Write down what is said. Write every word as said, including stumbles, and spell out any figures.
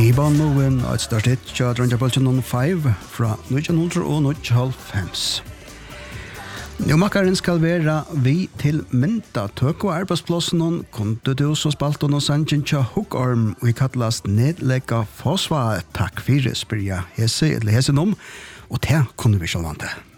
T-Bone Movin' og et størst hit til Drønjabolten nummer fem fra nitton ninety-five. Nå makkaren skal være vi til mynda tøk og arbeidsplassen og kunde du så spalt og sannsyn til Hookorm og vi kallast nedlegga Fosva. Takk fyrir, spyrir jeg hese eller hese nom, og det kunne vi sjålvante.